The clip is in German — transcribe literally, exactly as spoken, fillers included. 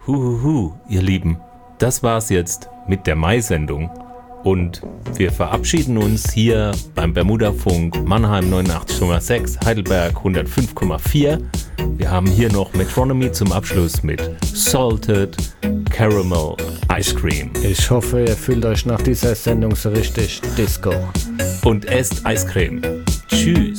Huhuhu, ihr Lieben, das war's jetzt mit der Mai-Sendung. Und wir verabschieden uns hier beim Bermuda-Funk Mannheim neunundachtzig Komma sechs, Heidelberg hundertfünf Komma vier. Wir haben hier noch Metronomy zum Abschluss mit Salted Caramel Ice Cream. Ich hoffe, ihr fühlt euch nach dieser Sendung so richtig Disco. Und esst Eiscreme. Tschüss.